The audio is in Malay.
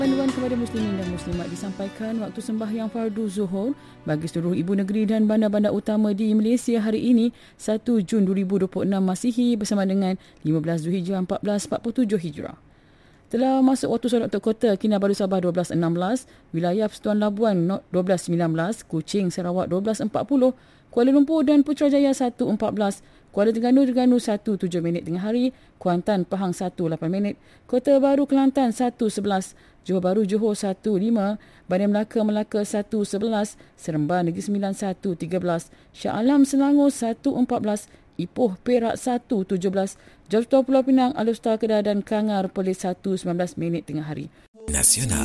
Panduan kepada muslimin dan muslimat disampaikan waktu sembahyang fardu Zuhur bagi seluruh ibu negeri dan bandar-bandar utama di Malaysia hari ini 1 Jun 2026 Masihi bersama dengan 15 Zulhijrah 1447 Hijrah. Telah masuk waktu solat untuk kota Kinabalu Sabah 12.16, wilayah Persatuan Labuan 12.19, Kuching Sarawak 12.40, Kuala Lumpur dan Putrajaya 1.14, Kuala Terengganu 1.7 tengah hari, Kuantan Pahang 1.8, Kota Baru Kelantan 1.11, Johor Bahru Johor 1.5, Bandar Melaka 1.11, Seremban Negeri Sembilan 1.13, Shah Alam Selangor 1.14, Ipoh Perak 1.17, Johor Pulau Pinang, Alustar Kedah dan Kangar Perlis 1.19 tengah hari. Nasional.